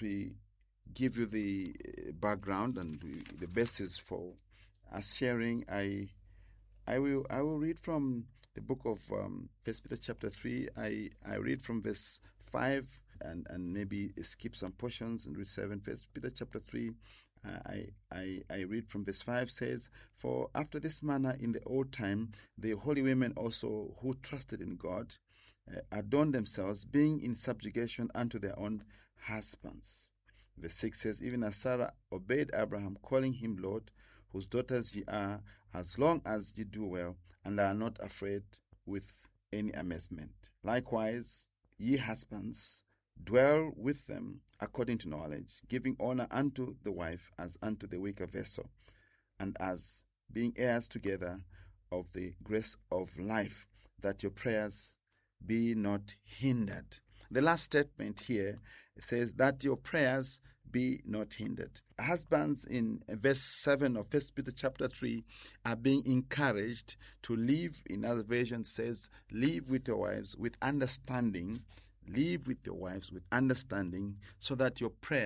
we give you the background and the basis for us sharing, I will read from the book of 1 Peter chapter 3. I read from verse 5 and maybe skip some portions and read 7. 1 Peter chapter 3, I read from verse 5 says, "For after this manner in the old time, the holy women also who trusted in God adorned themselves, being in subjugation unto their own husbands." Verse 6 says, "Even as Sarah obeyed Abraham, calling him Lord, whose daughters ye are, as long as ye do well, and are not afraid with any amazement. Likewise, ye husbands, dwell with them according to knowledge, giving honor unto the wife as unto the weaker vessel, and as being heirs together of the grace of life, that your prayers be not hindered." The last statement here says that your prayers be not hindered. Husbands in verse 7 of 1 Peter chapter 3 are being encouraged to live, in other versions says, live with your wives with understanding. Live with your wives with understanding, so that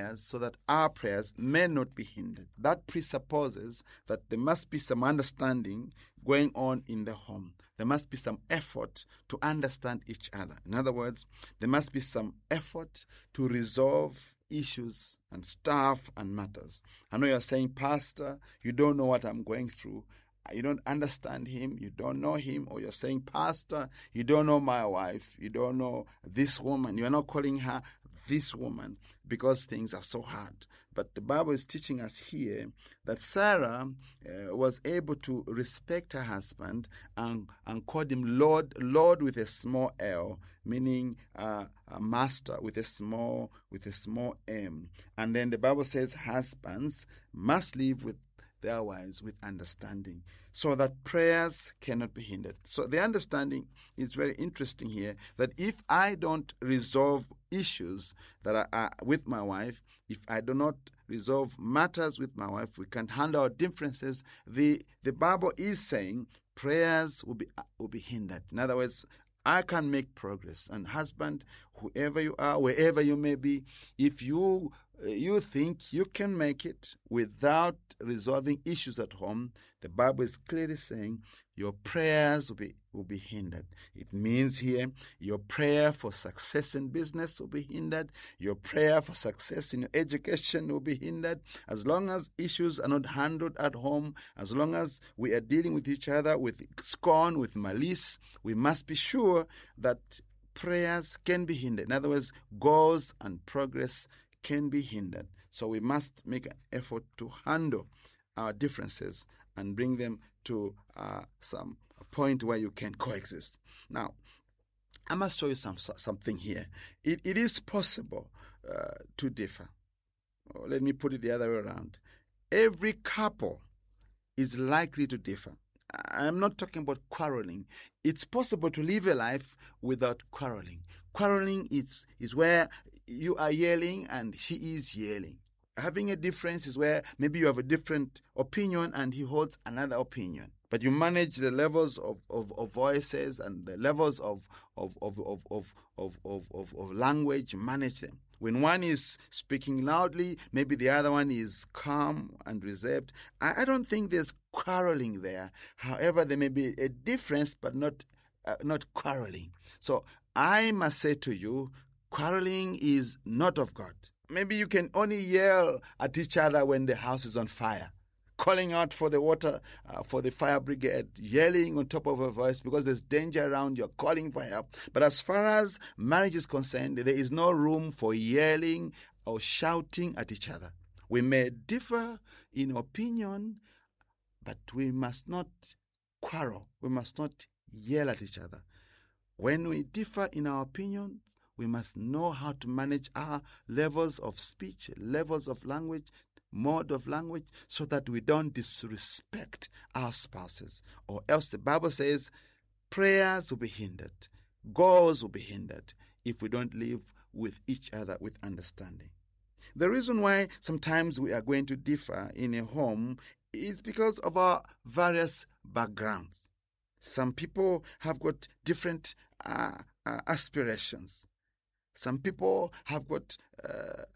our prayers may not be hindered. That presupposes that there must be some understanding going on in the home. There must be some effort to understand each other. In other words, there must be some effort to resolve issues and stuff and matters. I know you're saying, "Pastor, you don't know what I'm going through. You don't understand him, you don't know him," or you're saying, "Pastor, you don't know my wife, you don't know this woman, you're not calling her this woman because things are so hard." But the Bible is teaching us here that Sarah was able to respect her husband and called him Lord with a small L, meaning a master with a small M. And then the Bible says husbands must live with their wives with understanding, so that prayers cannot be hindered. So the understanding is very interesting here, that if I don't resolve issues that are with my wife, if I do not resolve matters with my wife, we can't handle our differences, the Bible is saying prayers will be hindered. In other words, I can make progress. And husband, whoever you are, wherever you may be, if you think you can make it without resolving issues at home, the Bible is clearly saying your prayers will be hindered. It means here your prayer for success in business will be hindered. Your prayer for success in your education will be hindered. As long as issues are not handled at home, as long as we are dealing with each other with scorn, with malice, we must be sure that prayers can be hindered. In other words, goals and progress can be hindered. So we must make an effort to handle our differences and bring them to some point where you can coexist. Now, I must show you something here. It is possible to differ. Or let me put it the other way around. Every couple is likely to differ. I'm not talking about quarreling. It's possible to live a life without quarreling. Quarreling is where you are yelling and she is yelling. Having a difference is where maybe you have a different opinion and he holds another opinion. But you manage the levels of voices and the levels of language, you manage them. When one is speaking loudly, maybe the other one is calm and reserved. I don't think there's quarreling there. However, there may be a difference, but not quarreling. So I must say to you, quarreling is not of God. Maybe you can only yell at each other when the house is on fire, calling out for the water, for the fire brigade, yelling on top of a voice because there's danger around, you're calling for help. But as far as marriage is concerned, there is no room for yelling or shouting at each other. We may differ in opinion, but we must not quarrel. We must not yell at each other. When we differ in our opinions, we must know how to manage our levels of speech, levels of language, mode of language, so that we don't disrespect our spouses. Or else the Bible says prayers will be hindered, goals will be hindered if we don't live with each other with understanding. The reason why sometimes we are going to differ in a home is because of our various backgrounds. Some people have got different aspirations. Some people have got